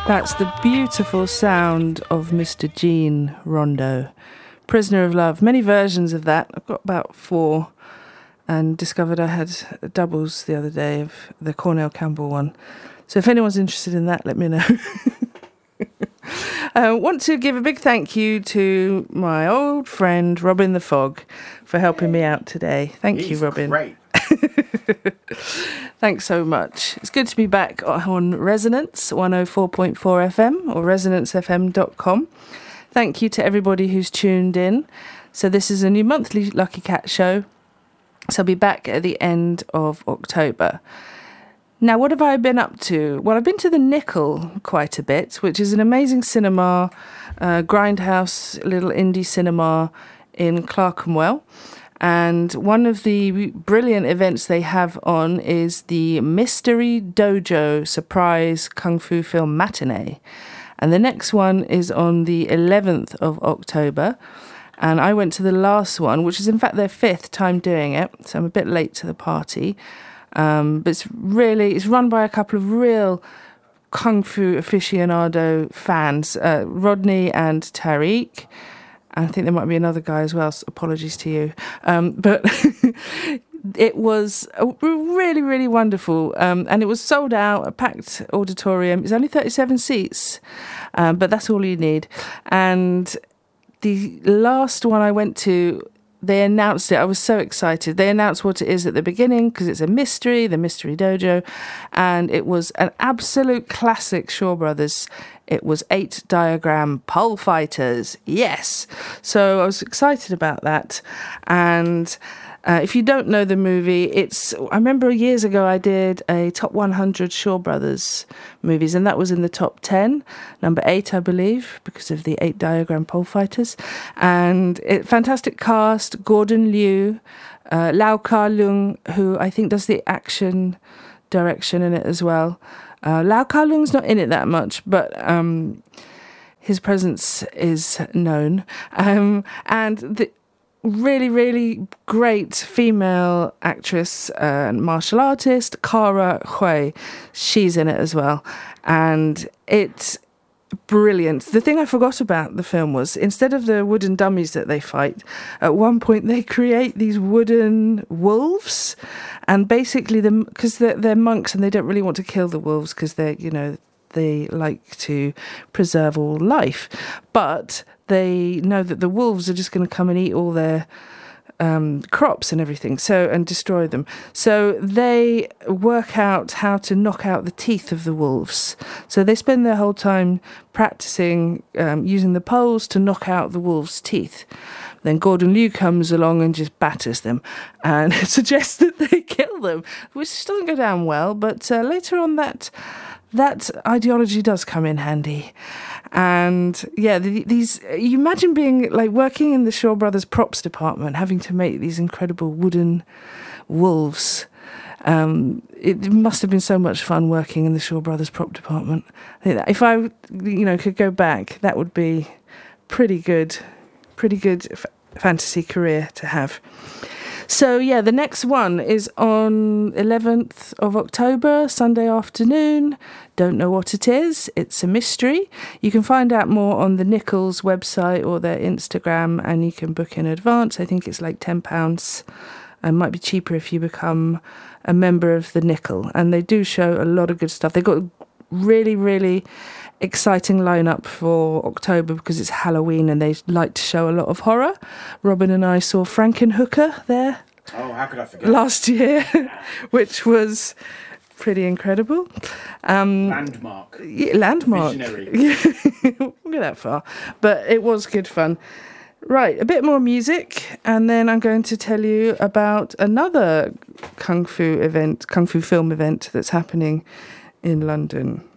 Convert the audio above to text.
That's the beautiful sound of Mr. Gene Rondo, Prisoner of Love. Many versions of that. I've got about 4 and discovered I had doubles the other day of the Cornell Campbell one. So if anyone's interested in that, let me know. I want to give a big thank you to my old friend Robin the Fog for helping me out today. Thank you, Robin. Great. Thanks so much. It's good to be back on Resonance 104.4 FM or resonancefm.com. Thank you to everybody who's tuned in. So this is a new monthly Lucky Cat show. So I'll be back at the end of October. Now, what have I been up to? Well, I've been to the Nickel quite a bit, which is an amazing cinema, grindhouse little indie cinema in Clerkenwell. And one of the brilliant events they have on is the Mystery Dojo Surprise Kung Fu Film Matinee. And the next one is on the 11th of October. And I went to the last one, which is in fact their 5th time doing it. So I'm a bit late to the party. But it's run by a couple of real Kung Fu aficionado fans, Rodney and Tariq. I think there might be another guy as well. So apologies to you. But it was really, really wonderful. And it was sold out, a packed auditorium. It's only 37 seats, but that's all you need. And the last one I went to, they announced it. I was so excited. They announced what it is at the beginning because it's a mystery, the Mystery Dojo. And it was an absolute classic Shaw Brothers. It was 8 diagram pole fighters. Yes. So I was excited about that. And if you don't know the movie, I remember years ago I did a top 100 Shaw Brothers movies, and that was in the top 10, number 8, I believe, because of the 8 diagram pole fighters. And fantastic cast, Gordon Liu, Lau Ka-lung, who I think does the action direction in it as well. Lau Ka-lung's not in it that much, but his presence is known. And the really, really great female actress and martial artist, Kara Hui. She's in it as well. And it's brilliant. The thing I forgot about the film was, instead of the wooden dummies that they fight, at one point they create these wooden wolves. And basically, because they're monks and they don't really want to kill the wolves because they like to preserve all life. But they know that the wolves are just going to come and eat all their crops and everything, and destroy them. So they work out how to knock out the teeth of the wolves. So they spend their whole time practicing using the poles to knock out the wolves' teeth. Then Gordon Liu comes along and just batters them and suggests that they kill them, which doesn't go down well. But later on, that ideology does come in handy. And yeah, these, you imagine being like working in the Shaw Brothers props department, having to make these incredible wooden wolves. It must have been so much fun working in the Shaw Brothers prop department. I think that if I, could go back, that would be pretty good fantasy career to have. So yeah, the next one is on 11th of October, Sunday afternoon. Don't know what it is. It's a mystery. You can find out more on the Nichols website or their Instagram, and you can book in advance. I think it's like £10. It might be cheaper if you become a member of the Nickel. And they do show a lot of good stuff. They've got a really, really exciting lineup for October because it's Halloween and they like to show a lot of horror. Robin and I saw Frankenhooker there. Oh, how could I forget? Last year, which was pretty incredible. Landmark. Yeah, Landmark. Visionary. We'll go that far. But it was good fun. Right, a bit more music, and then I'm going to tell you about another Kung Fu film event that's happening in London.